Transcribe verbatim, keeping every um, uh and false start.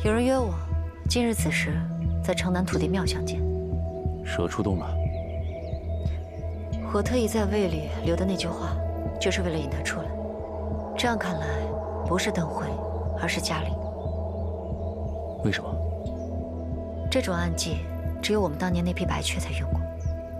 有人约我，今日此时在城南土地庙相见。 蛇出洞了。 我特意在胃里留的那句话，就是为了引他出来。这样看来，不是邓辉，而是嘉玲。 为什么？ 这种暗技，只有我们当年那批白雀才用过。